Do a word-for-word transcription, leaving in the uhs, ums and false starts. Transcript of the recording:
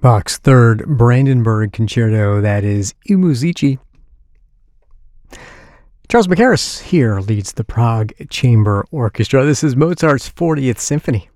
Bach's Third Brandenburg Concerto, that is I Musici. Charles Mackerras here leads the Prague Chamber Orchestra. This is Mozart's fortieth Symphony.